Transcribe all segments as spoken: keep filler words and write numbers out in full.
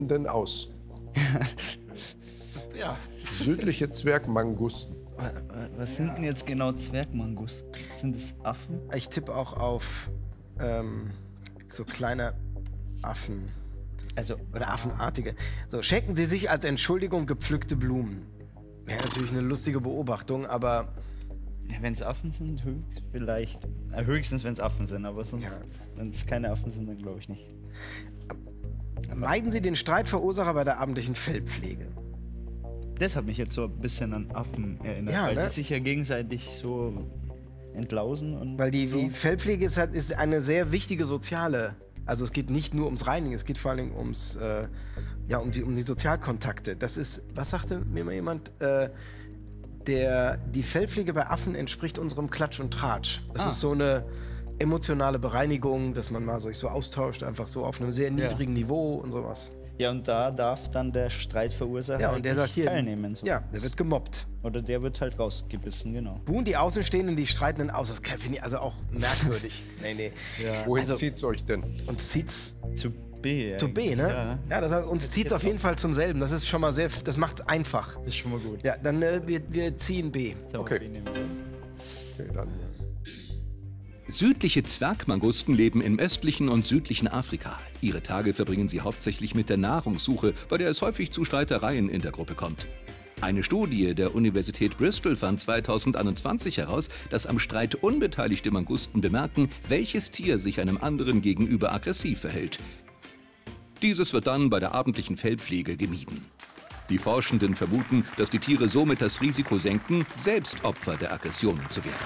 denn aus? Ja. Südliche Zwergmangusten. Was sind denn jetzt genau Zwergmangusten? Sind es Affen? Ich tippe auch auf ähm, so kleine Affen. Also, Oder affenartige. So, schenken Sie sich als Entschuldigung gepflückte Blumen. Wäre natürlich eine lustige Beobachtung, aber... ja, wenn es Affen sind, höchst, vielleicht. Äh, höchstens, wenn es Affen sind, aber sonst, Ja. wenn es keine Affen sind, dann glaube ich nicht. Meiden Sie den Streitverursacher bei der abendlichen Feldpflege. Das hat mich jetzt so ein bisschen an Affen erinnert, Ja, weil ne? die sich ja gegenseitig so entlausen. Und Weil die, so. die Feldpflege ist, halt, ist eine sehr wichtige soziale... Also es geht nicht nur ums Reinigen, es geht vor allen Dingen ums, äh, ja, um, die, um die Sozialkontakte. Das ist, was sagte mir mal jemand? Äh, der, die Feldpflege bei Affen entspricht unserem Klatsch und Tratsch. Das Ah. ist so eine emotionale Bereinigung, dass man mal sich so austauscht, einfach so auf einem sehr niedrigen Niveau und sowas. Ja, und da darf dann der Streitverursacher Ja, und der sagt hier, teilnehmen. So. ja, der wird gemobbt. Oder der wird halt rausgebissen, genau. Buhen die Außenstehenden die Streitenden aus. Das finde ich also auch merkwürdig. nee, nee. Wohin Also- zieht's euch denn? Und zieht's Zu B. zu B, ne? Ja, Ja, das heißt, uns zieht's auf jeden Fall zum selben. Das ist schon mal sehr, das macht's einfach. das ist schon mal gut. Ja, dann äh, wir, wir ziehen B. Okay. B nehmen wir. Okay, dann. Südliche Zwergmangusten leben im östlichen und südlichen Afrika. Ihre Tage verbringen sie hauptsächlich mit der Nahrungssuche, bei der es häufig zu Streitereien in der Gruppe kommt. Eine Studie der Universität Bristol fand zweitausendeinundzwanzig heraus, dass am Streit unbeteiligte Mangusten bemerken, welches Tier sich einem anderen gegenüber aggressiv verhält. Dieses wird dann bei der abendlichen Feldpflege gemieden. Die Forschenden vermuten, dass die Tiere somit das Risiko senken, selbst Opfer der Aggressionen zu werden.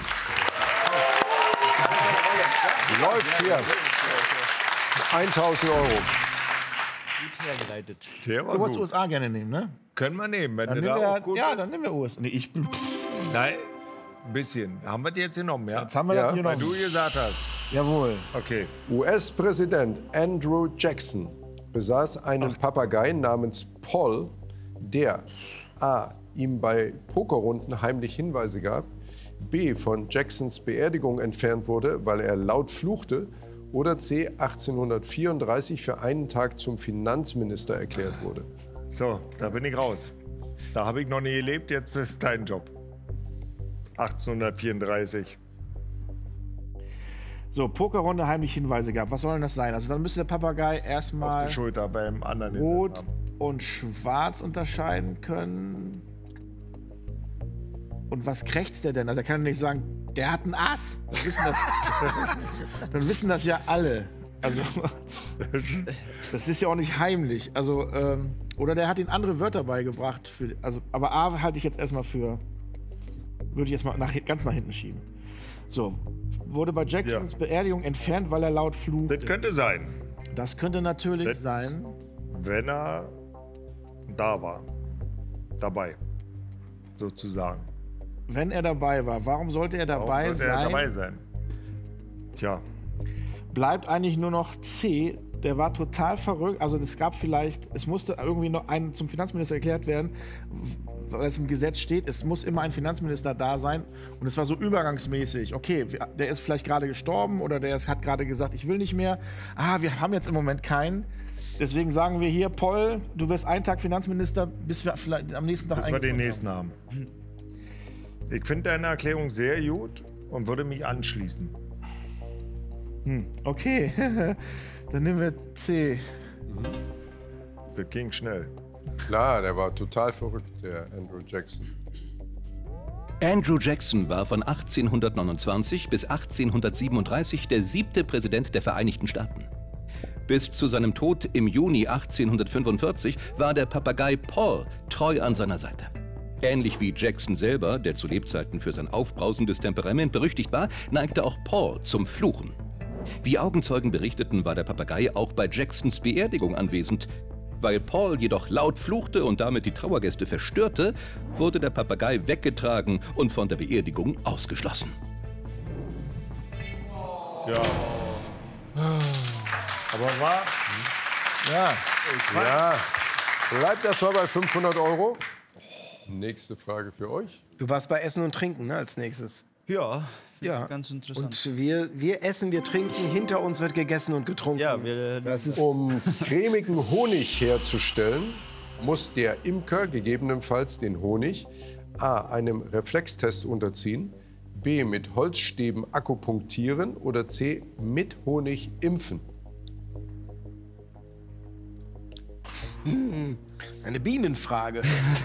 Läuft hier. tausend Euro. Gut hergeleitet. Sehr Du wolltest gut. U S A gerne nehmen, ne? Können wir nehmen, wenn Dann du nehmen da auch wir, gut ja, bist. dann nehmen wir U S A. Nee, ich, Nein, ein bisschen. Haben wir die jetzt genommen, ja? jetzt haben wir Ja, das hier Weil noch. du gesagt hast. Jawohl. Okay. U S-Präsident Andrew Jackson besaß einen Papagei namens Paul, der a. ihm bei Pokerrunden heimlich Hinweise gab, b. von Jacksons Beerdigung entfernt wurde, weil er laut fluchte, oder c. achtzehnhundertvierunddreißig für einen Tag zum Finanzminister erklärt wurde. So, da bin ich raus. Da habe ich noch nie gelebt, jetzt ist dein Job. achtzehnhundertvierunddreißig. So, Pokerrunde, heimlich Hinweise gab. Was soll denn das sein? Also dann müsste der Papagei Auf die erstmal Schulter beim anderen rot gesetzt haben. und schwarz unterscheiden können. Und was krächzt der denn? Also er kann nicht sagen, der hat ein Ass. Dann wissen das, dann wissen das ja alle. Also das ist ja auch nicht heimlich. Also ähm, oder der hat ihnen andere Wörter beigebracht. Für, also, aber A halte ich jetzt erstmal für, würde ich jetzt mal nach, ganz nach hinten schieben. So, wurde bei Jacksons Ja. Beerdigung entfernt, weil er laut fluchte. Das könnte sein, Das könnte natürlich Das- sein. wenn er da war. Dabei. Sozusagen. Wenn er dabei war, warum sollte er dabei Warum sollte er sein? dabei sein? Tja, Bleibt eigentlich nur noch C. Der war total verrückt. Also es gab vielleicht, es musste irgendwie noch ein zum Finanzminister erklärt werden, weil es im Gesetz steht, es muss immer ein Finanzminister da sein. Und es war so übergangsmäßig. Okay, wir- der ist vielleicht gerade gestorben oder der ist, hat gerade gesagt, ich will nicht mehr. Ah, wir haben jetzt im Moment keinen. Deswegen sagen wir hier, Paul, du wirst einen Tag Finanzminister, bis wir vielleicht am nächsten Tag bis wir den eingefunden nächsten haben. Ich finde deine Erklärung sehr gut und würde mich anschließen. haben. Okay, dann nehmen wir C. Das ging schnell. Klar, der war total verrückt, der Andrew Jackson. Andrew Jackson war von achtzehnhundertneunundzwanzig bis achtzehnhundertsiebenunddreißig der siebte Präsident der Vereinigten Staaten. Bis zu seinem Tod im Juni achtzehnhundertfünfundvierzig war der Papagei Paul treu an seiner Seite. Ähnlich wie Jackson selber, der zu Lebzeiten für sein aufbrausendes Temperament berüchtigt war, neigte auch Paul zum Fluchen. Wie Augenzeugen berichteten, war der Papagei auch bei Jacksons Beerdigung anwesend. Weil Paul jedoch laut fluchte und damit die Trauergäste verstörte, wurde der Papagei weggetragen und von der Beerdigung ausgeschlossen. Tja. Aber war. Ja. Ja, bleibt erstmal bei fünfhundert Euro. Nächste Frage für euch. Du warst bei Essen und Trinken, ne, als nächstes. Ja, Ja. ganz interessant. Und wir, wir essen, wir trinken, hinter uns wird gegessen und getrunken. Ja, wir, das ist Um cremigen Honig herzustellen, muss der Imker gegebenenfalls den Honig a. einem Reflextest unterziehen, b. mit Holzstäben akupunktieren oder c. mit Honig impfen. eine Bienenfrage.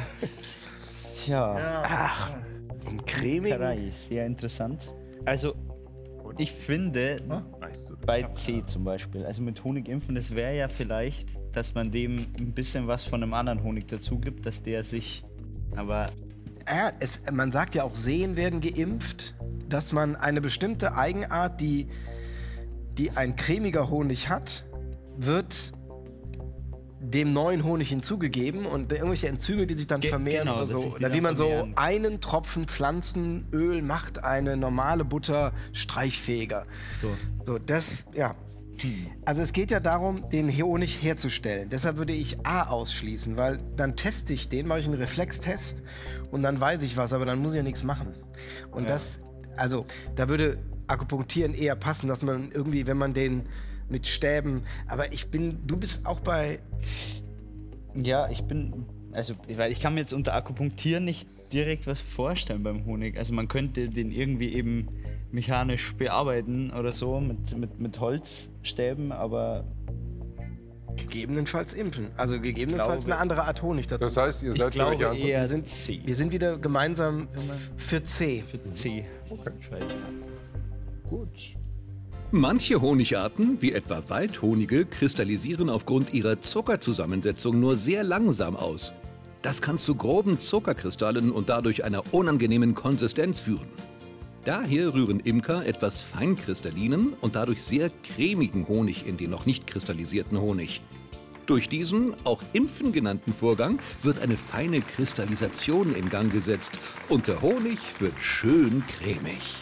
Tja, Ach, um cremig. Imkerei, sehr interessant. Also, ich finde, bei C zum Beispiel, also mit Honig impfen, das wäre ja vielleicht, dass man dem ein bisschen was von einem anderen Honig dazu gibt, dass der sich, aber Ja, es, man sagt ja auch, Seen werden geimpft, dass man eine bestimmte Eigenart, die, die ein cremiger Honig hat, wird dem neuen Honig hinzugegeben und irgendwelche Enzyme, die sich dann Ge- vermehren genau, oder dass so. sich die Oder wie dann man so vermehren. einen Tropfen Pflanzenöl macht eine normale Butter streichfähiger. so. So, das, ja. Also es geht ja darum, den Honig herzustellen. Deshalb würde ich A ausschließen, weil dann teste ich den, mache ich einen Reflextest und dann weiß ich was, aber dann muss ich ja nichts machen. Und das, also da würde Akupunktieren eher passen, dass man irgendwie, wenn man den mit Stäben, aber ich bin, du bist auch bei, Ja, ich bin, also, weil ich kann mir jetzt unter Akupunktieren nicht direkt was vorstellen beim Honig. Also man könnte den irgendwie eben mechanisch bearbeiten oder so mit, mit, mit Holzstäben, aber gegebenenfalls impfen. Also gegebenenfalls glaube- eine andere Art Honig dazu. Das heißt, ihr ich seid für glaube welche Antwort? eher wir, sind, C. wir sind wieder gemeinsam f- für C. Für C. Entscheiden. Gut. Manche Honigarten, wie etwa Waldhonige, kristallisieren aufgrund ihrer Zuckerzusammensetzung nur sehr langsam aus. Das kann zu groben Zuckerkristallen und dadurch einer unangenehmen Konsistenz führen. Daher rühren Imker etwas feinkristallinen und dadurch sehr cremigen Honig in den noch nicht kristallisierten Honig. Durch diesen, auch Impfen genannten Vorgang, wird eine feine Kristallisation in Gang gesetzt und der Honig wird schön cremig.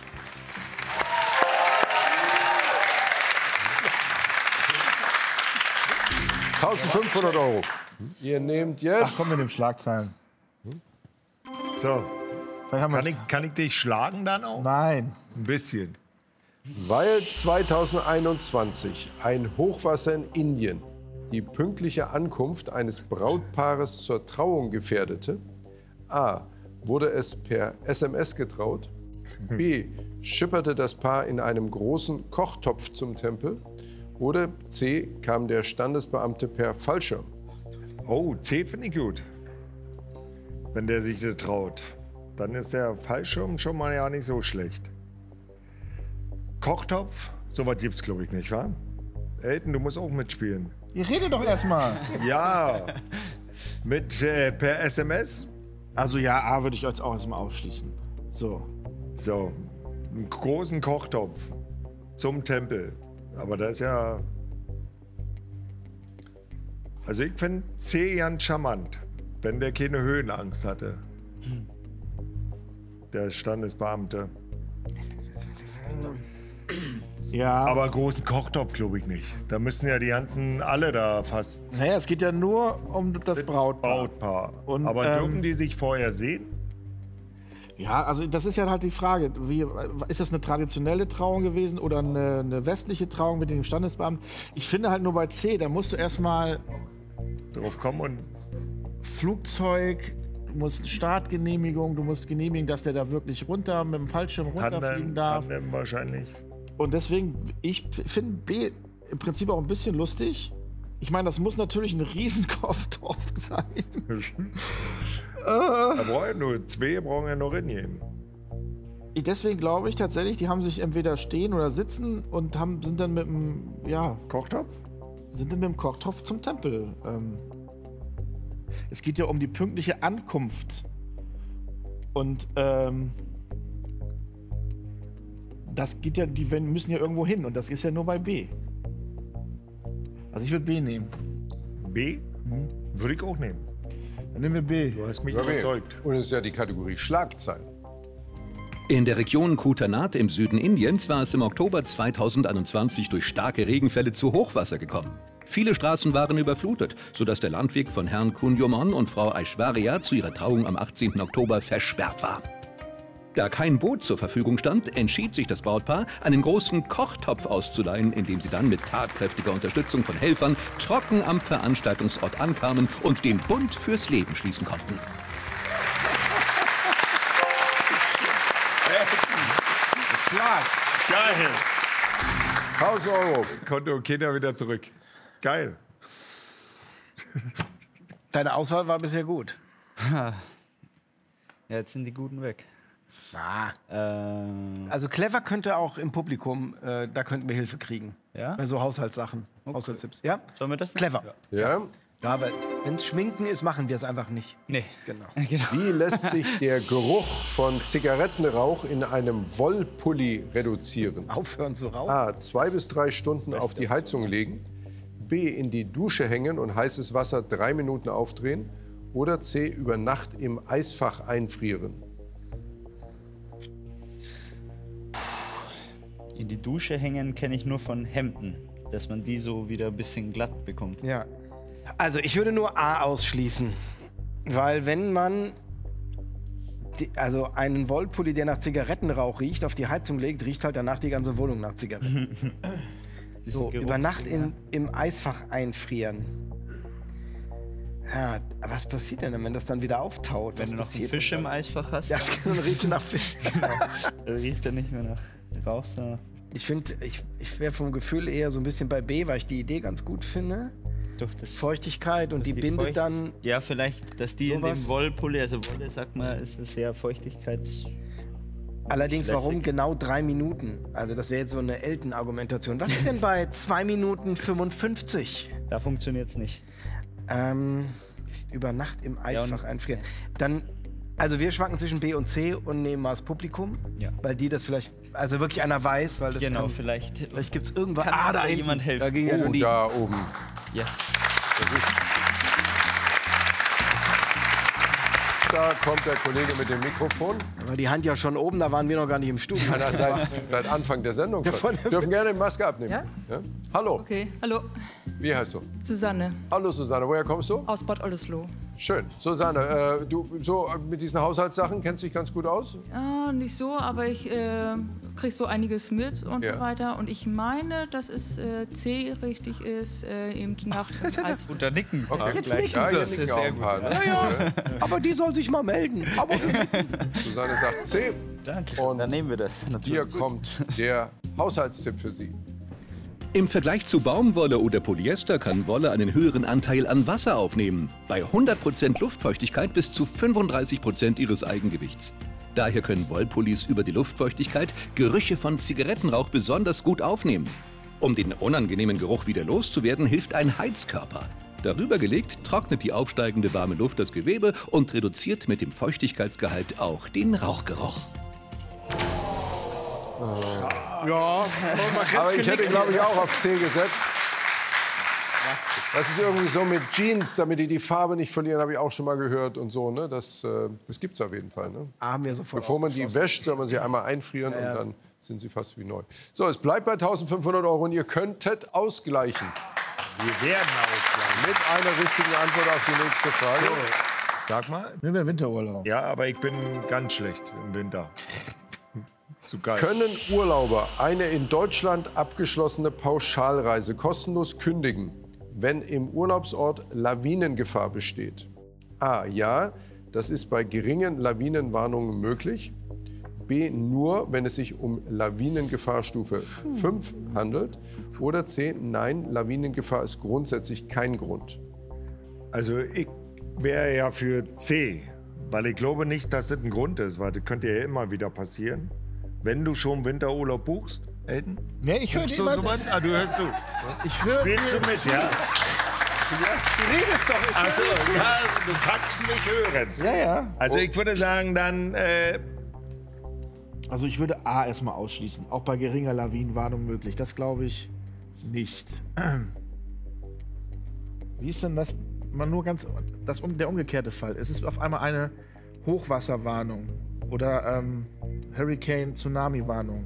eintausendfünfhundert Euro. Ihr nehmt Ach jetzt komm mit den Schlagzeilen. So, Vielleicht haben kann wir's- ich, kann ich dich schlagen dann auch? Nein. Ein bisschen. Weil zweitausendeinundzwanzig ein Hochwasser in Indien die pünktliche Ankunft eines Brautpaares zur Trauung gefährdete, a. wurde es per S M S getraut, b. schipperte das Paar in einem großen Kochtopf zum Tempel oder c. kam der Standesbeamte per Fallschirm. Oh, C finde ich gut. Wenn der sich das traut. Dann ist der Fallschirm schon mal ja nicht so schlecht. Kochtopf, sowas gibt's glaube ich nicht, wa? Elton, du musst auch mitspielen. Ihr redet doch erstmal. Ja. Mit äh, per S M S? Also ja, A würde ich jetzt auch erstmal ausschließen. So. So. Einen großen Kochtopf zum Tempel. Aber das ist ja. Also ich finde C ganz charmant, wenn der keine Höhenangst hatte. Der Standesbeamte. Ja. Aber großen Kochtopf glaube ich nicht. Da müssen ja die ganzen alle da fast Naja, es geht ja nur um das Brautpaar. Brautpaar. Und, Aber ähm, dürfen die sich vorher sehen? Ja, also das ist ja halt die Frage. Wie, ist das eine traditionelle Trauung gewesen oder eine, eine westliche Trauung mit dem Standesbeamten? Ich finde halt nur bei C, da musst du erstmal Drauf kommen und Flugzeug, du musst Startgenehmigung, du musst genehmigen, dass der da wirklich runter mit dem Fallschirm runterfliegen Tandem, darf. Tandem wahrscheinlich. Und deswegen, ich finde B im Prinzip auch ein bisschen lustig. Ich meine, das muss natürlich ein Riesenkopftopf sein. Da brauchen ja nur zwei, brauchen ja noch reingehen. Ich- Deswegen glaube ich tatsächlich, die haben sich entweder stehen oder sitzen und haben, sind dann mit dem, ja, Kochtopf? sind dann mit dem Kochtopf zum Tempel. Ähm, es geht ja um die pünktliche Ankunft. Und ähm, das geht ja, die wenn- müssen ja irgendwo hin und das ist ja nur bei B. Also ich würde B nehmen. B? Würde ich auch nehmen. Dann nehmen wir B. Du hast mich Okay. überzeugt. Und es ist ja die Kategorie Schlagzeilen. In der Region Kutanat im Süden Indiens war es im Oktober zweitausendeinundzwanzig durch starke Regenfälle zu Hochwasser gekommen. Viele Straßen waren überflutet, sodass der Landweg von Herrn Kunjomon und Frau Aishwarya zu ihrer Trauung am achtzehnten Oktober versperrt war. Da kein Boot zur Verfügung stand, entschied sich das Brautpaar, einen großen Kochtopf auszuleihen, in dem sie dann mit tatkräftiger Unterstützung von Helfern trocken am Veranstaltungsort ankamen und den Bund fürs Leben schließen konnten. Schlag. Geil. tausend Euro. Konto Kinder wieder zurück. Geil. Deine Auswahl war bisher gut. Ja, jetzt sind die Guten weg. Ah. Ähm, Also clever könnte auch im Publikum, äh, da könnten wir Hilfe kriegen. Ja? Bei so Haushaltssachen, Haushaltstipps. Ja? sollen wir das? Clever. Ja. Ja, weil wenn es Schminken ist, machen wir es einfach nicht. Nee. Genau. genau. Wie lässt sich der Geruch von Zigarettenrauch in einem Wollpulli reduzieren? Aufhören zu rauchen. A. Zwei bis drei Stunden auf die Heizung legen. B. In die Dusche hängen und heißes Wasser drei Minuten aufdrehen. Oder C. Über Nacht im Eisfach einfrieren. In die Dusche hängen kenne ich nur von Hemden, dass man die so wieder ein bisschen glatt bekommt. Ja. Also ich würde nur A ausschließen. Weil wenn man die, also einen Wollpulli, der nach Zigarettenrauch riecht, auf die Heizung legt, riecht halt danach die ganze Wohnung nach Zigaretten. So, über Nacht in, im Eisfach einfrieren. Ja, was passiert denn, wenn das dann wieder auftaut? Wenn was du noch einen passiert Fisch denn im dann? Eisfach hast, Das kann riecht nach Fisch. dann riecht er nicht mehr nach Rauch, sondern Ich finde, ich, ich wäre vom Gefühl eher so ein bisschen bei B, weil ich die Idee ganz gut finde. durch das... Feuchtigkeit und die, die bindet Feucht- dann. Ja, vielleicht, dass die in Sowas. dem Wollpulli, also Wolle, sagt man, ist eine sehr Feuchtigkeits... Allerdings, lässig. warum genau drei Minuten? Also, das wäre jetzt so eine Elton-Argumentation. Was ist denn bei zwei Minuten fünfundfünfzig? Da funktioniert es nicht. Ähm, über Nacht im Eisfach einfrieren. Dann, also wir schwanken zwischen B und C und nehmen mal das Publikum. Ja. Weil die das vielleicht, also wirklich einer weiß, weil das Genau, kann, vielleicht... vielleicht gibt es irgendwas. Kann Ah, uns da da hinten. jemand helfen? Da ging ja Oh, schon die, da oben. Yes. Das ist da kommt der Kollege mit dem Mikrofon. war die Hand ja schon oben, da waren wir noch gar nicht im Studio. Kann das seit, seit Anfang der Sendung schon. von der- Dürfen gerne die Maske abnehmen. Ja? Ja? Hallo, Okay, hallo, wie heißt du? Susanne Hallo Susanne, woher kommst du? aus Bad Oldesloe. Schön. Susanne, äh, du so mit diesen Haushaltssachen kennst dich ganz gut aus? Ja, nicht so, aber ich äh, krieg so einiges mit und Ja. so weiter. Und ich meine, dass es äh, C richtig ist, äh, eben die Nacht im Eis. Unter Nicken. Okay. Jetzt Gleich. nicken Ja, sie. hier Das nicken ist auch sehr ein gut. paar, ne? Ja, aber die soll sich mal melden. Aber Susanne sagt C. Danke. Und Dann nehmen wir das. Hier kommt der Haushaltstipp für Sie. Im Vergleich zu Baumwolle oder Polyester kann Wolle einen höheren Anteil an Wasser aufnehmen. Bei hundert Prozent Luftfeuchtigkeit bis zu fünfunddreißig Prozent ihres Eigengewichts. Daher können Wollpullis über die Luftfeuchtigkeit Gerüche von Zigarettenrauch besonders gut aufnehmen. Um den unangenehmen Geruch wieder loszuwerden, hilft ein Heizkörper. Darüber gelegt trocknet die aufsteigende warme Luft das Gewebe und reduziert mit dem Feuchtigkeitsgehalt auch den Rauchgeruch. ja, Aber ich hätte, glaube ich, auch auf C gesetzt. Das ist irgendwie so mit Jeans, damit die die Farbe nicht verlieren, habe ich auch schon mal gehört und so. Ne? Das, äh, das gibt es auf jeden Fall. Ne? haben wir sofort. Bevor man die wäscht, soll man sie einmal einfrieren und dann sind sie fast wie neu. So, es bleibt bei eintausendfünfhundert Euro und ihr könntet ausgleichen. Wir werden ausgleichen. Mit einer richtigen Antwort auf die nächste Frage. Sag mal. Nehmen wir Winterurlaub. Ja, aber ich bin ganz schlecht im Winter. Zu geil. Können Urlauber eine in Deutschland abgeschlossene Pauschalreise kostenlos kündigen, wenn im Urlaubsort Lawinengefahr besteht? A. Ja, das ist bei geringen Lawinenwarnungen möglich. B. Nur, wenn es sich um Lawinengefahrstufe fünf handelt. Oder C. Nein, Lawinengefahr ist grundsätzlich kein Grund. Also ich wäre ja für C, weil ich glaube nicht, dass das ein Grund ist, weil das könnte ja immer wieder passieren. Wenn du schon Winterurlaub buchst, Elton? Nee, ich höre Hörst dir du mal. so was? Ah, du hörst zu. Ich höre dir. Spielst du mit, ja? Du redest doch. Ich hör Achso, dir zu. ja, du kannst mich hören. Ja, ja. Also ich würde sagen, dann äh, Also ich würde A erstmal ausschließen. Auch bei geringer Lawinenwarnung möglich. Das glaube ich nicht. Wie ist denn das? Mal nur ganz das, um- der umgekehrte Fall. Es ist auf einmal eine Hochwasserwarnung oder ähm, Hurricane-Tsunami-Warnung.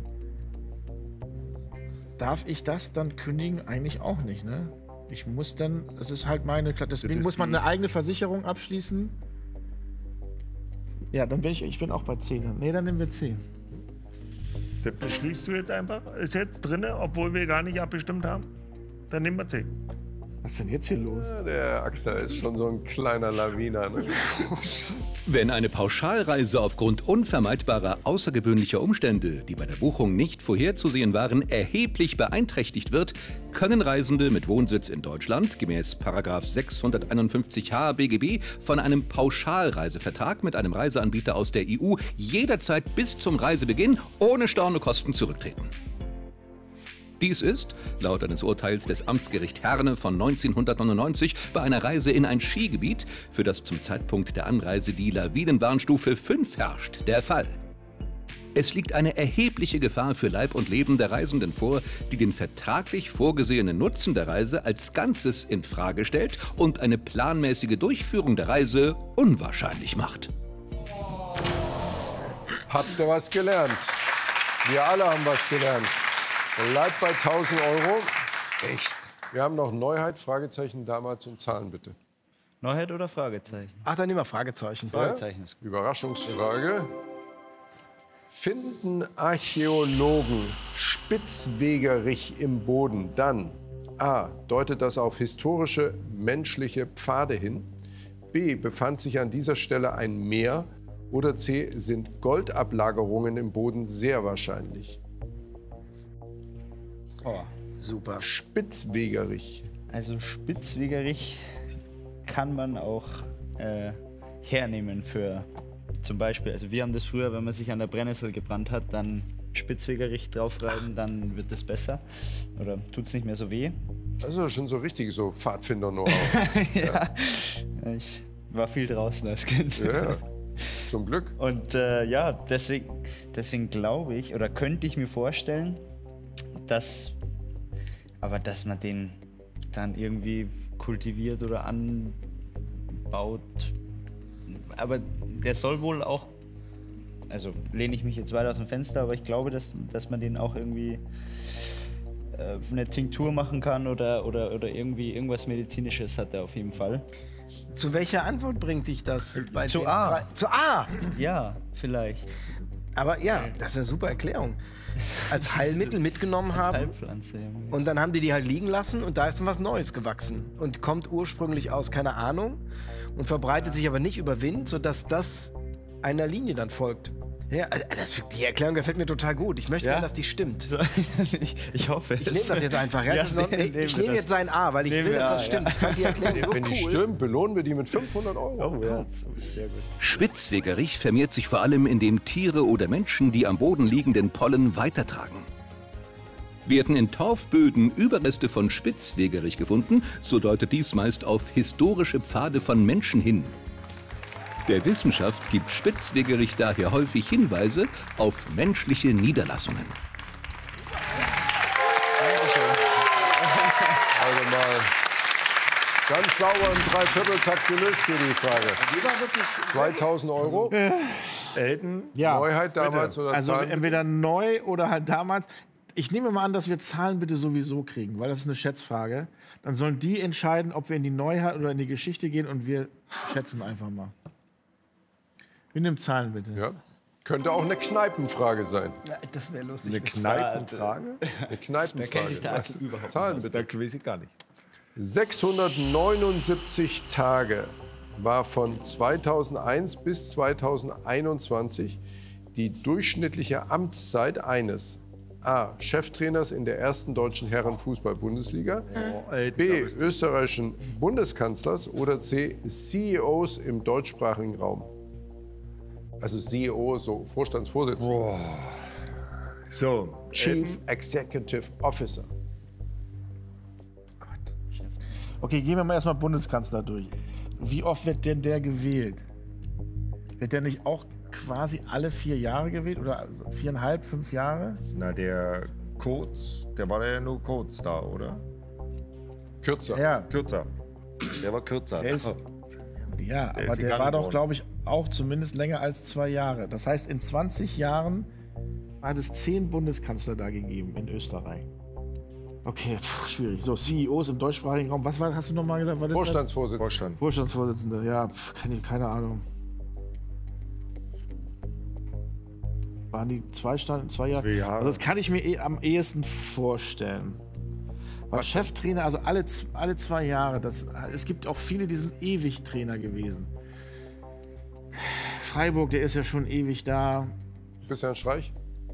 Darf ich das dann kündigen? Eigentlich auch nicht, ne? Ich muss dann, es ist halt meine, deswegen ist muss man die- eine eigene Versicherung abschließen. Ja, dann bin ich, ich bin auch bei C. Dann. Nee, dann nehmen wir C. Das beschließt du jetzt einfach? Ist jetzt drin, obwohl wir gar nicht abgestimmt haben? Dann nehmen wir C. Was ist denn jetzt hier los? Ja, der Axel ist schon so ein kleiner Lawiner. Ne? Wenn eine Pauschalreise aufgrund unvermeidbarer außergewöhnlicher Umstände, die bei der Buchung nicht vorherzusehen waren, erheblich beeinträchtigt wird, können Reisende mit Wohnsitz in Deutschland gemäß Paragraph sechshunderteinundfünfzig H B G B von einem Pauschalreisevertrag mit einem Reiseanbieter aus der E U jederzeit bis zum Reisebeginn ohne Stornokosten zurücktreten. Dies ist, laut eines Urteils des Amtsgericht Herne von neunzehnhundertneunundneunzig, bei einer Reise in ein Skigebiet, für das zum Zeitpunkt der Anreise die Lawinenwarnstufe fünf herrscht, der Fall. Es liegt eine erhebliche Gefahr für Leib und Leben der Reisenden vor, die den vertraglich vorgesehenen Nutzen der Reise als Ganzes in Frage stellt und eine planmäßige Durchführung der Reise unwahrscheinlich macht. Habt ihr was gelernt? Wir alle haben was gelernt. Bleibt bei tausend Euro. Echt? Wir haben noch Neuheit, Fragezeichen, damals und Zahlen bitte. Neuheit oder Fragezeichen? Ach, dann nehmen wir Fragezeichen. Fragezeichen ist gut. Überraschungsfrage. Finden Archäologen Spitzwegerich im Boden, dann A. Deutet das auf historische menschliche Pfade hin, B. Befand sich an dieser Stelle ein Meer oder C. Sind Goldablagerungen im Boden sehr wahrscheinlich? Oh. Super. Spitzwegerich. Also Spitzwegerich kann man auch äh, hernehmen für zum Beispiel, also wir haben das früher, wenn man sich an der Brennnessel gebrannt hat, dann Spitzwegerich draufreiben, dann wird das besser oder tut es nicht mehr so weh. Das ist ja schon so richtig so Pfadfinder-Know-how. Ja, ich war viel draußen als Kind. Ja, zum Glück. Und äh, ja, deswegen, deswegen glaube ich oder könnte ich mir vorstellen, dass, aber dass man den dann irgendwie kultiviert oder anbaut. Aber der soll wohl auch, also lehne ich mich jetzt weit aus dem Fenster, aber ich glaube, dass, dass man den auch irgendwie äh, eine Tinktur machen kann oder, oder, oder irgendwie irgendwas Medizinisches hat er auf jeden Fall. Zu welcher Antwort bringt dich das? Bei Zu den A. drei- Zu A! Ja, vielleicht. Aber ja, das ist eine super Erklärung. Als Heilmittel mitgenommen haben Heilpflanze. Ja. und dann haben die die halt liegen lassen und da ist dann was Neues gewachsen. Und kommt ursprünglich aus, keine Ahnung, und verbreitet sich aber nicht über Wind, sodass das einer Linie dann folgt. Ja, also das, die Erklärung gefällt mir total gut. Ich möchte Ja? gerne, dass die stimmt. ich, ich hoffe Ich nehme das jetzt einfach. Ja, Ja, das ist noch, nee, ich nehmen ich wir nehme das. jetzt sein A, weil ich Nehmen will, wir dass A, das stimmt. ja. Ich fand die Erklärung so Wenn die cool. stimmt, belohnen wir die mit fünfhundert Euro. Oh ja, sehr gut. Spitzwegerich vermehrt sich vor allem, indem Tiere oder Menschen die am Boden liegenden Pollen weitertragen. Werden in Torfböden Überreste von Spitzwegerich gefunden, so deutet dies meist auf historische Pfade von Menschen hin. Der Wissenschaft gibt Spitzwegerich daher häufig Hinweise auf menschliche Niederlassungen. Also mal ganz sauber im Dreivierteltakt gelöst hier die Frage. zweitausend Euro. Elton, Ja. Neuheit damals oder Also Zahlen? entweder neu oder halt damals. Ich nehme mal an, dass wir Zahlen bitte sowieso kriegen, weil das ist eine Schätzfrage. Dann sollen die entscheiden, ob wir in die Neuheit oder in die Geschichte gehen und wir schätzen einfach mal. Wir nehmen Zahlen bitte. Ja. Könnte auch eine Kneipenfrage sein. Ja, das wäre lustig. eine Kneipenfrage? Eine Kneipenfrage. Da kennt sich der Axel überhaupt Zahlen bitte. Da weiß ich gar nicht. sechshundertneunundsiebzig Tage war von zweitausendeins bis zweitausendeinundzwanzig die durchschnittliche Amtszeit eines A. Cheftrainers in der ersten deutschen Herrenfußball-Bundesliga, B. österreichischen Bundeskanzlers oder C. C E Os im deutschsprachigen Raum. Also C E O, so Vorstandsvorsitzender. So, Chief Executive Officer. Okay, gehen wir mal erstmal Bundeskanzler durch. Wie oft wird denn der gewählt? Wird der nicht auch quasi alle vier Jahre gewählt? Oder viereinhalb, fünf Jahre? na der Kurz, der war ja nur kurz da, oder? Kürzer. Ja, Kürzer. Der war kürzer. er ist, ja ist aber der gegangen war doch, worden. glaube ich, auch zumindest länger als zwei Jahre. Das heißt, in zwanzig Jahren hat es zehn Bundeskanzler da gegeben in Österreich. Okay, pff, schwierig. So, C E Os im deutschsprachigen Raum. Was war, hast du nochmal gesagt? War das Vorstandsvorsitzender. Vorstand. Vorstandsvorsitzende, ja, pff, keine, keine Ahnung. Waren die zwei, Stand, zwei Jahre? Zwei Jahre. Also das kann ich mir eh am ehesten vorstellen. Weil Cheftrainer, also alle, z- alle zwei Jahre, das, es gibt auch viele, die sind ewig Trainer gewesen. Freiburg, der ist ja schon ewig da. Christian Streich?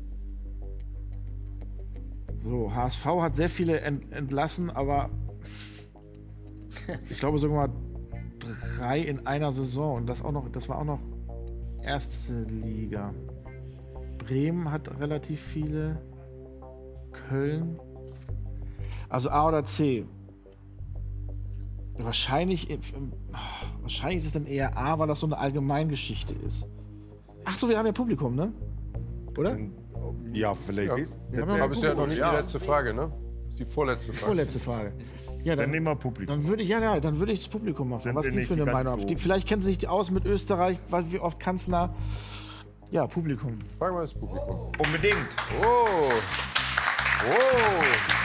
So, H S V hat sehr viele ent, entlassen, aber ich glaube sogar mal drei in einer Saison. Und das, auch noch, das war auch noch erste Liga. Bremen hat relativ viele. Köln. Also A oder C. Wahrscheinlich, im- im- wahrscheinlich ist es dann eher A, weil das so eine Allgemeingeschichte ist. Ach so, wir haben ja Publikum, ne? Oder? Ja, vielleicht Ja. ist. Wir haben ja Aber ist ja noch nicht Ja. die letzte Frage, ne? Die vorletzte Frage. Vorletzte Frage. Ja, Dann dann, nehmen wir Publikum. dann würde ich, ja, ja, dann würde ich das Publikum machen. Sind Was wir die nicht für eine die ganz Meinung haben. Die, Großen? vielleicht kennen sie sich aus mit Österreich, weil wie oft Kanzler. Ja, Publikum. Fragen wir das Publikum. Unbedingt. Oh! Oh!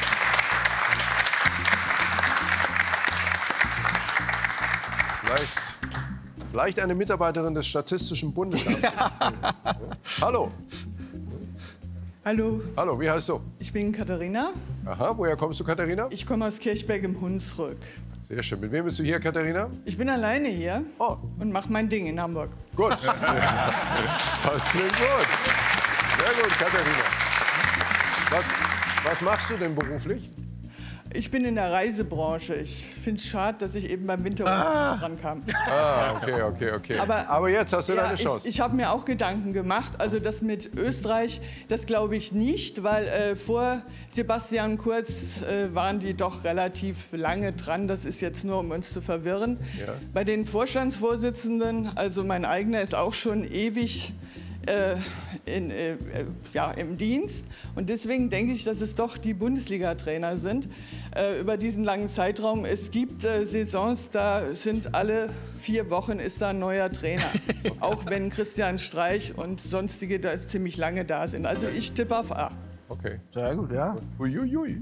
Vielleicht, vielleicht eine Mitarbeiterin des Statistischen Bundesamts. Hallo. Hallo, Hallo, wie heißt du? ich bin Katharina. Aha, woher kommst du, Katharina? Ich komme aus Kirchberg im Hunsrück. Sehr schön. Mit wem bist du hier, Katharina? Ich bin alleine hier Oh, und mache mein Ding in Hamburg. gut. Das klingt gut. Sehr gut, Katharina. Was, was machst du denn beruflich? Ich bin in der Reisebranche. Ich finde es schade, dass ich eben beim Winterurlaub nicht dran kam. Ah, okay, okay, okay. Aber- Aber jetzt hast du Ja, deine ich Chance. ich habe mir auch Gedanken gemacht. Also das mit Österreich, das glaube ich nicht, weil äh, vor Sebastian Kurz äh, waren die doch relativ lange dran. Das ist jetzt nur, um uns zu verwirren. Ja. Bei den Vorstandsvorsitzenden, also mein eigener ist auch schon ewig äh, in, äh, äh, ja, im Dienst. Und deswegen denke ich, dass es doch die Bundesliga-Trainer sind. Äh, über diesen langen Zeitraum. Es gibt äh, Saisons, da sind alle vier Wochen ist da ein neuer Trainer. Auch wenn Christian Streich und sonstige da ziemlich lange da sind. Also ich tippe auf A. Okay. Sehr gut, ja. Uiuiui.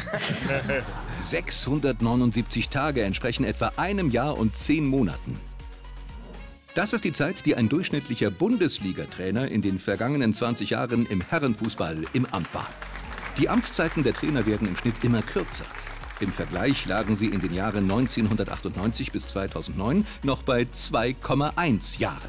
sechshundertneunundsiebzig Tage entsprechen etwa einem Jahr und zehn Monaten. Das ist die Zeit, die ein durchschnittlicher Bundesliga-Trainer in den vergangenen zwanzig Jahren im Herrenfußball im Amt war. Die Amtszeiten der Trainer werden im Schnitt immer kürzer. Im Vergleich lagen sie in den Jahren neunzehnhundertachtundneunzig bis zweitausendneun noch bei zwei Komma eins Jahren.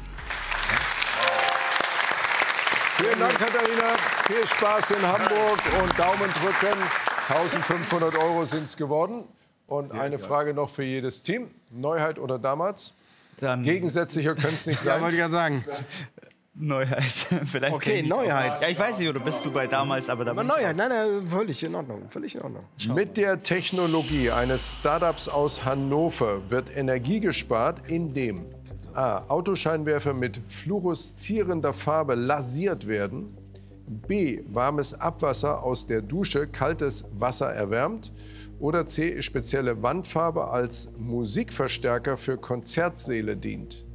Vielen Dank, Katharina. Viel Spaß in Hamburg und Daumen drücken. eintausendfünfhundert Euro sind es geworden. Und eine Frage noch für jedes Team. Neuheit oder damals? Dann Gegensätzlicher könnte es nicht Ja, sein. wollte ich gerade sagen. Neuheit. Vielleicht Okay, kenn ich Neuheit. auch. Ja, ich weiß nicht, oder bist du bei damals, aber da Aber bin ich Neuheit, nein, nein, völlig in Ordnung. Völlig in Ordnung. Mit der Technologie eines Startups aus Hannover wird Energie gespart, indem A. Autoscheinwerfer mit fluoreszierender Farbe lasiert werden, B. warmes Abwasser aus der Dusche kaltes Wasser erwärmt oder C. spezielle Wandfarbe als Musikverstärker für Konzertsäle dient.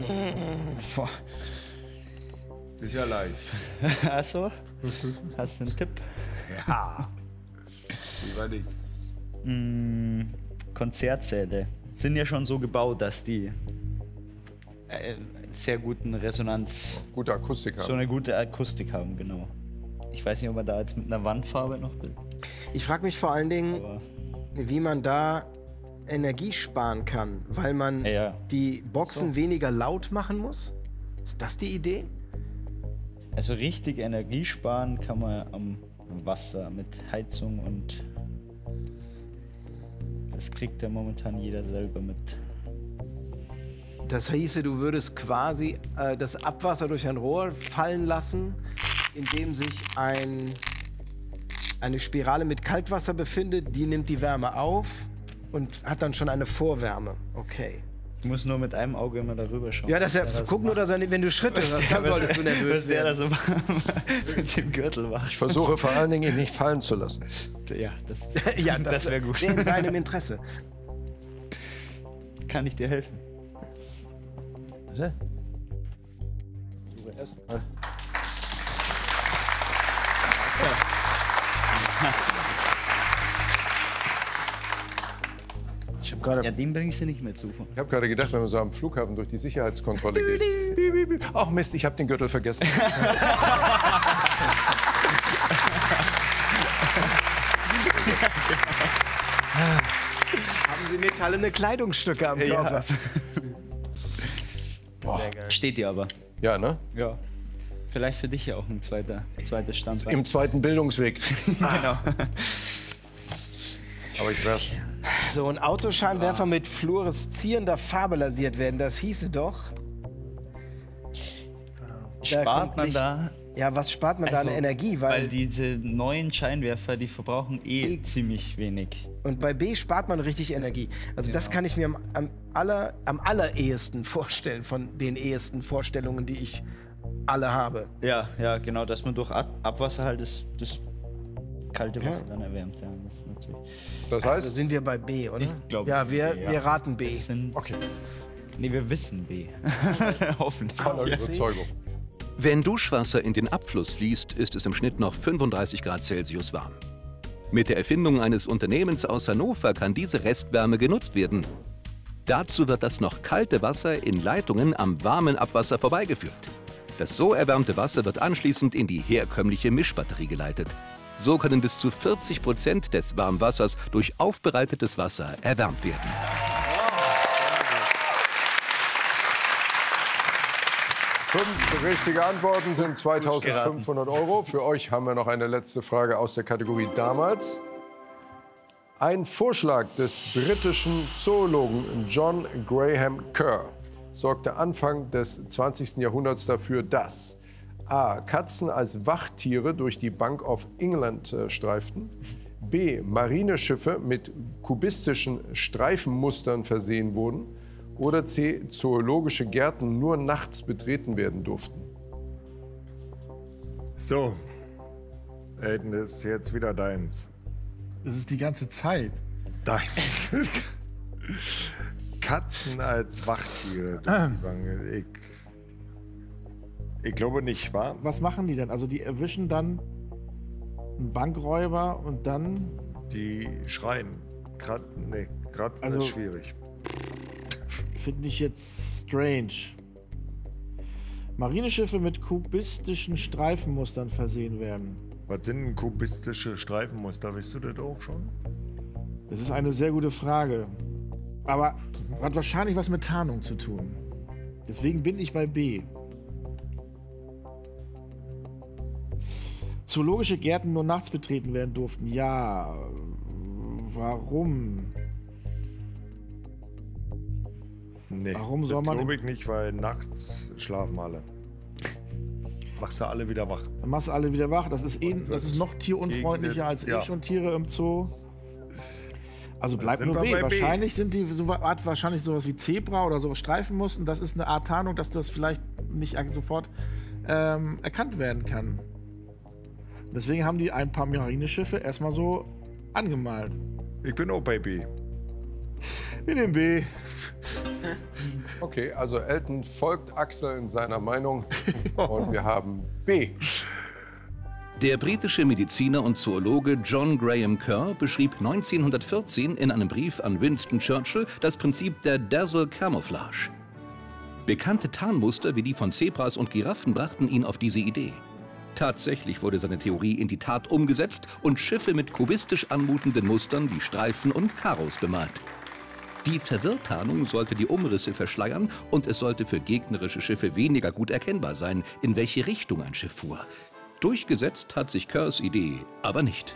Ist ja leicht. Achso, hast du einen Tipp? Ja. Lieber nicht. Mm, Konzertsäle sind ja schon so gebaut, dass die äh, sehr guten Resonanz, Gute Akustik so haben. eine gute Akustik haben, genau. Ich weiß nicht, ob man da jetzt mit einer Wandfarbe noch will. Ich frage mich vor allen Dingen, Aber wie man da Energie sparen kann, weil man Ja, ja. die Boxen weniger laut machen muss. Ist das die Idee? also richtig Energie sparen kann man am Wasser mit Heizung und das kriegt ja momentan jeder selber mit. Das hieße, du würdest quasi äh, das Abwasser durch ein Rohr fallen lassen, in dem sich ein, eine Spirale mit Kaltwasser befindet, die nimmt die Wärme auf und hat dann schon eine Vorwärme. Okay. Du musst nur mit einem Auge immer darüber schauen. Ja, das ja, was der da guck so nur, dass er, wenn du Schritte hörst, dann was solltest du der- nervös was der da werden. so mit dem Gürtel macht. Ich versuche vor allen Dingen, ihn nicht fallen zu lassen. Ja, das, Ja, das wäre gut. wäre in seinem Interesse. Kann ich dir helfen? Versuche erst mal. Ich habe gerade Ja, dem bringst du nicht mehr zu. Ich habe gerade gedacht, wenn man so am Flughafen durch die Sicherheitskontrolle geht. Ach Mist, ich habe den Gürtel vergessen. quasi metallene Kleidungsstücke am Ja. Körper. Steht dir aber. Ja, ne? Ja. Vielleicht für dich ja auch ein zweiter, zweites Standbein. Im zweiten Bildungsweg. Genau. Aber ich wär's. So, ein Autoscheinwerfer mit fluoreszierender Farbe lasiert werden, das hieße doch... Da Spart kommt man Licht. da? Ja, was spart man da Also, an Energie? Weil, Weil diese neuen Scheinwerfer, die verbrauchen eh ziemlich wenig. und bei B spart man richtig Energie. Also das Genau. kann ich mir am, am, aller, am allerehesten vorstellen, von den ehesten Vorstellungen, die ich alle habe. Ja, ja, genau, dass man durch Ab Abwasser halt das, das kalte Wasser Ja. dann erwärmt. Ja, das ist natürlich. Das Also heißt, sind wir bei B, oder? Ich glaube, ja, wir, B, ja. wir raten B. Das sind, okay, nee, wir wissen B. Hoffentlich. voller Überzeugung. Wenn Duschwasser in den Abfluss fließt, ist es im Schnitt noch fünfunddreißig Grad Celsius warm. Mit der Erfindung eines Unternehmens aus Hannover kann diese Restwärme genutzt werden. Dazu wird das noch kalte Wasser in Leitungen am warmen Abwasser vorbeigeführt. Das so erwärmte Wasser wird anschließend in die herkömmliche Mischbatterie geleitet. So können bis zu vierzig Prozent des Warmwassers durch aufbereitetes Wasser erwärmt werden. Fünf richtige Antworten sind zweitausendfünfhundert Euro. Für euch haben wir noch eine letzte Frage aus der Kategorie damals. Ein Vorschlag des britischen Zoologen John Graham Kerr sorgte Anfang des zwanzigsten Jahrhunderts dafür, dass a. Katzen als Wachtiere durch die Bank of England äh, streiften, b. Marineschiffe mit kubistischen Streifenmustern versehen wurden oder c. zoologische Gärten nur nachts betreten werden durften. So, Aiden, das ist jetzt wieder deins. Das ist die ganze Zeit. Deins. Katzen als Wachtiere. Ich, ich glaube nicht, wahr? Was machen die denn? Also die erwischen dann einen Bankräuber und dann... Die schreien. Krat, nee, kratzen Also- ist schwierig. Finde ich jetzt strange. Marineschiffe mit kubistischen Streifenmustern versehen werden. Was sind denn kubistische Streifenmuster? Weißt du das auch schon? Das ist eine sehr gute Frage. Aber hat wahrscheinlich was mit Tarnung zu tun. Deswegen bin ich bei B. Zoologische Gärten nur nachts betreten werden durften. Ja. Warum? Nee, Warum das soll man glaube ich nicht, weil nachts schlafen alle. Machst du alle wieder wach. Dann machst du alle wieder wach. Das ist, eh, das ist noch tierunfreundlicher als Ja. eh schon Tiere im Zoo. Also bleibt sind nur wir B. bei B. Wahrscheinlich sind die so Art wahrscheinlich sowas wie Zebra oder so Streifenmuster. Das ist eine Art Tarnung, dass das vielleicht nicht sofort ähm, erkannt werden kann. Deswegen haben die ein paar Marineschiffe erstmal so angemalt. Ich bin auch bei B. Wir nehmen B. Okay, also Elton folgt Axel in seiner Meinung und wir haben B. Der britische Mediziner und Zoologe John Graham Kerr beschrieb neunzehnhundertvierzehn in einem Brief an Winston Churchill das Prinzip der Dazzle Camouflage. Bekannte Tarnmuster wie die von Zebras und Giraffen brachten ihn auf diese Idee. Tatsächlich wurde seine Theorie in die Tat umgesetzt und Schiffe mit kubistisch anmutenden Mustern wie Streifen und Karos bemalt. Die Verwirrtarnung sollte die Umrisse verschleiern und es sollte für gegnerische Schiffe weniger gut erkennbar sein, in welche Richtung ein Schiff fuhr. Durchgesetzt hat sich Kerrs Idee aber nicht.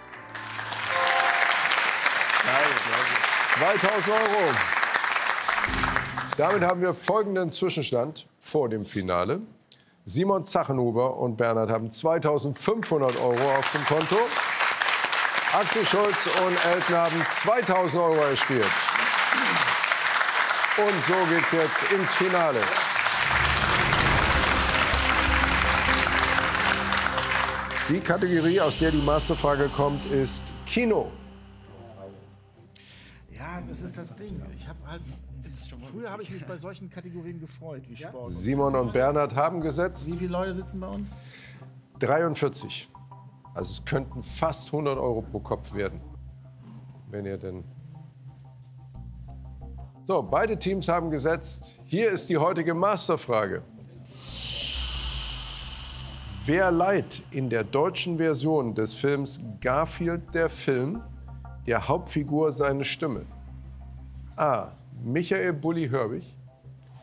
zweitausend Euro. Damit haben wir folgenden Zwischenstand vor dem Finale. Simon Zachenhuber und Bernhard haben zweitausendfünfhundert Euro auf dem Konto. Axel Schulz und Elton haben zweitausend Euro erspielt. Und so geht's jetzt ins Finale. Die Kategorie, aus der die Masterfrage kommt, ist Kino. Ja, das ist das Ding. Ich habe halt früher habe ich mich bei solchen Kategorien gefreut wie Sport. Simon und Bernhard haben gesetzt Wie viele Leute sitzen bei uns? dreiundvierzig. Also es könnten fast hundert Euro pro Kopf werden, wenn ihr denn... So, beide Teams haben gesetzt. Hier ist die heutige Masterfrage. Wer leiht in der deutschen Version des Films Garfield der Film der Hauptfigur seine Stimme? A. Michael Bulli Hörbig,